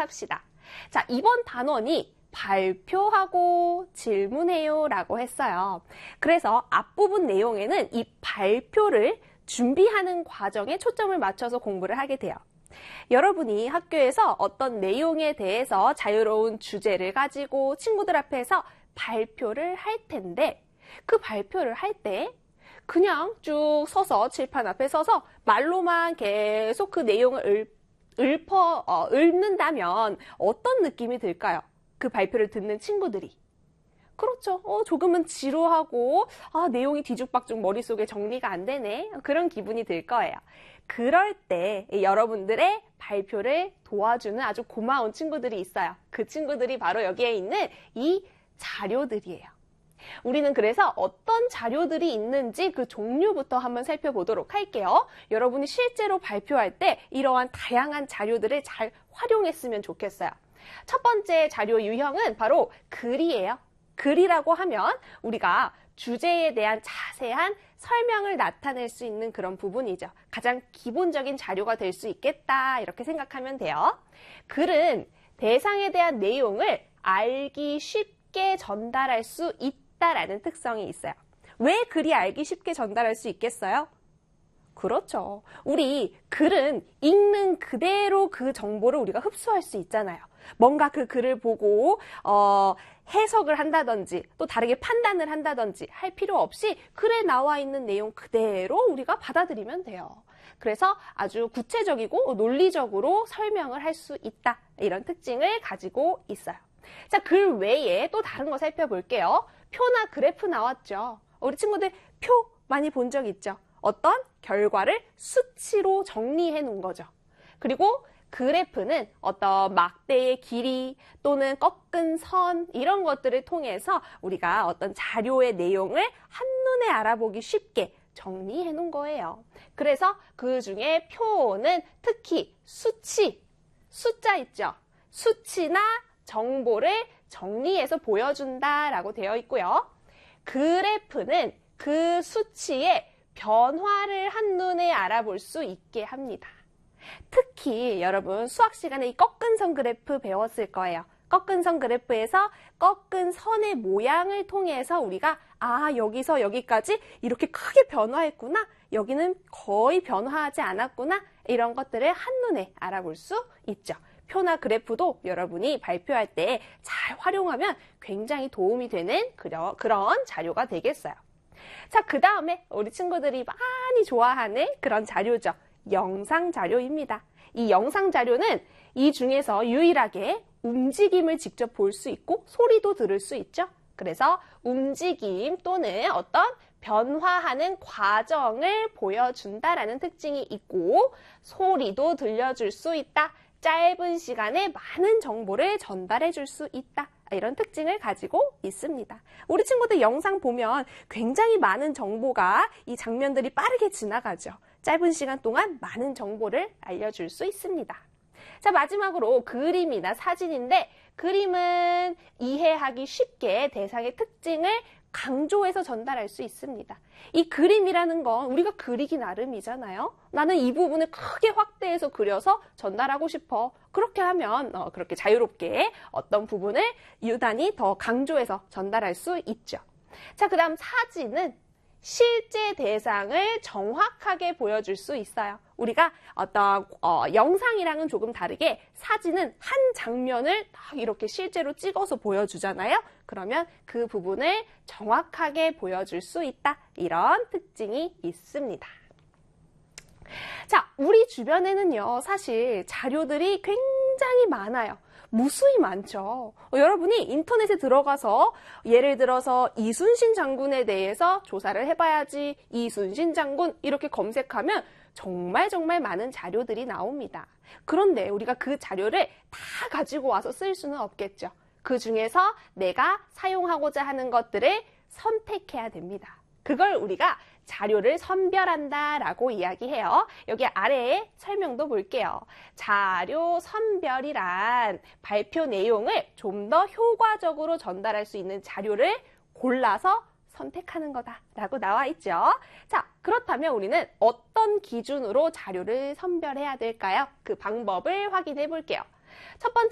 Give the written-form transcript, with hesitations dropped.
합시다. 자, 이번 단원이 발표하고 질문해요 라고 했어요. 그래서 앞부분 내용에는 이 발표를 준비하는 과정에 초점을 맞춰서 공부를 하게 돼요. 여러분이 학교에서 어떤 내용에 대해서 자유로운 주제를 가지고 친구들 앞에서 발표를 할 텐데 그 발표를 할 때 그냥 쭉 서서 칠판 앞에 서서 말로만 계속 그 내용을 읊는다면 어떤 느낌이 들까요? 그 발표를 듣는 친구들이. 그렇죠. 조금은 지루하고 내용이 뒤죽박죽 머릿속에 정리가 안 되네. 그런 기분이 들 거예요. 그럴 때 여러분들의 발표를 도와주는 아주 고마운 친구들이 있어요. 그 친구들이 바로 여기에 있는 이 자료들이에요. 우리는 그래서 어떤 자료들이 있는지 그 종류부터 한번 살펴보도록 할게요. 여러분이 실제로 발표할 때 이러한 다양한 자료들을 잘 활용했으면 좋겠어요. 첫 번째 자료 유형은 바로 글이에요. 글이라고 하면 우리가 주제에 대한 자세한 설명을 나타낼 수 있는 그런 부분이죠. 가장 기본적인 자료가 될 수 있겠다 이렇게 생각하면 돼요. 글은 대상에 대한 내용을 알기 쉽게 전달할 수 있다라는 특성이 있어요. 왜 글이 알기 쉽게 전달할 수 있겠어요? 그렇죠. 우리 글은 읽는 그대로 그 정보를 우리가 흡수할 수 있잖아요. 뭔가 그 글을 보고 해석을 한다든지 또 다르게 판단을 한다든지 할 필요 없이 글에 나와 있는 내용 그대로 우리가 받아들이면 돼요. 그래서 아주 구체적이고 논리적으로 설명을 할 수 있다. 이런 특징을 가지고 있어요. 자, 글 외에 또 다른 거 살펴볼게요. 표나 그래프 나왔죠. 우리 친구들 표 많이 본 적 있죠? 어떤 결과를 수치로 정리해 놓은 거죠. 그리고 그래프는 어떤 막대의 길이 또는 꺾은 선 이런 것들을 통해서 우리가 어떤 자료의 내용을 한눈에 알아보기 쉽게 정리해 놓은 거예요. 그래서 그 중에 표는 특히 수치, 숫자 있죠? 수치나 정보를 정리해서 보여준다라고 되어 있고요. 그래프는 그 수치의 변화를 한눈에 알아볼 수 있게 합니다. 특히 여러분 수학 시간에 이 꺾은 선 그래프 배웠을 거예요. 꺾은 선 그래프에서 꺾은 선의 모양을 통해서 우리가 여기서 여기까지 이렇게 크게 변화했구나. 여기는 거의 변화하지 않았구나. 이런 것들을 한눈에 알아볼 수 있죠. 표나 그래프도 여러분이 발표할 때 잘 활용하면 굉장히 도움이 되는 그런 자료가 되겠어요. 자, 그 다음에 우리 친구들이 많이 좋아하는 그런 자료죠. 영상 자료입니다. 이 영상 자료는 이 중에서 유일하게 움직임을 직접 볼 수 있고 소리도 들을 수 있죠. 그래서 움직임 또는 어떤 변화하는 과정을 보여준다라는 특징이 있고 소리도 들려줄 수 있다. 짧은 시간에 많은 정보를 전달해 줄 수 있다. 이런 특징을 가지고 있습니다. 우리 친구들 영상 보면 굉장히 많은 정보가 이 장면들이 빠르게 지나가죠. 짧은 시간 동안 많은 정보를 알려줄 수 있습니다. 자, 마지막으로 그림이나 사진인데 그림은 이해하기 쉽게 대상의 특징을 강조해서 전달할 수 있습니다. 이 그림이라는 건 우리가 그리기 나름이잖아요. 나는 이 부분을 크게 확대해서 그려서 전달하고 싶어. 그렇게 하면 그렇게 자유롭게 어떤 부분을 유단히 더 강조해서 전달할 수 있죠. 자, 그 다음 사진은 실제 대상을 정확하게 보여줄 수 있어요. 우리가 어떤 영상이랑은 조금 다르게 사진은 한 장면을 딱 이렇게 실제로 찍어서 보여주잖아요. 그러면 그 부분을 정확하게 보여줄 수 있다. 이런 특징이 있습니다. 자, 우리 주변에는요, 사실 자료들이 굉장히 많아요. 무수히 많죠. 여러분이 인터넷에 들어가서 예를 들어서 이순신 장군에 대해서 조사를 해봐야지 이순신 장군 이렇게 검색하면 정말 많은 자료들이 나옵니다. 그런데 우리가 그 자료를 다 가지고 와서 쓸 수는 없겠죠. 그 중에서 내가 사용하고자 하는 것들을 선택해야 됩니다. 그걸 우리가 자료를 선별한다라고 이야기해요. 여기 아래에 설명도 볼게요. 자료 선별이란 발표 내용을 좀 더 효과적으로 전달할 수 있는 자료를 골라서 선택하는 거다라고 나와 있죠. 자, 그렇다면 우리는 어떤 기준으로 자료를 선별해야 될까요? 그 방법을 확인해 볼게요. 첫 번째